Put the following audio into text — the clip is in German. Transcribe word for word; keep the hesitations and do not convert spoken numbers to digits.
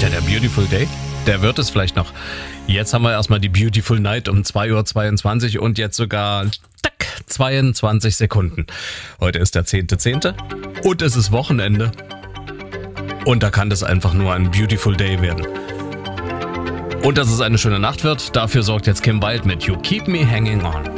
Tja, der Beautiful Day, der wird es vielleicht noch. Jetzt haben wir erstmal die Beautiful Night um zwei Uhr zweiundzwanzig und jetzt sogar tack, zweiundzwanzig Sekunden. Heute ist der zehnte zehnte und es ist Wochenende. Und da kann das einfach nur ein Beautiful Day werden. Und dass es eine schöne Nacht wird, dafür sorgt jetzt Kim Wilde mit You Keep Me Hanging On.